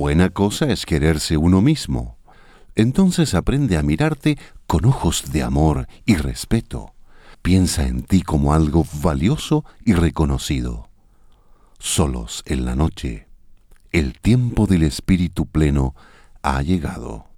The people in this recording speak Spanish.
Buena cosa es quererse uno mismo. Entonces aprende a mirarte con ojos de amor y respeto. Piensa en ti como algo valioso y reconocido. Solos en la noche, el tiempo del espíritu pleno ha llegado.